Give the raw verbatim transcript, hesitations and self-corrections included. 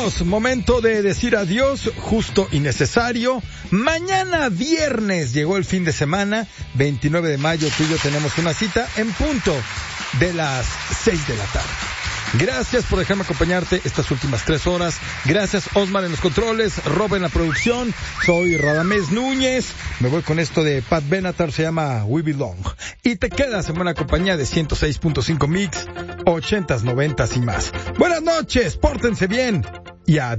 amigos, momento de decir adiós, justo y necesario. Mañana viernes llegó el fin de semana, veintinueve de mayo, tú y yo tenemos una cita en punto de las seis de la tarde. Gracias por dejarme acompañarte estas últimas tres horas. Gracias Osmar en los controles, Rob en la producción. Soy Radamés Núñez. Me voy con esto de Pat Benatar, se llama We Belong. Y te quedas en buena compañía de ciento seis punto cinco Mix, ochentas, noventas y más. Buenas noches, pórtense bien y adiós.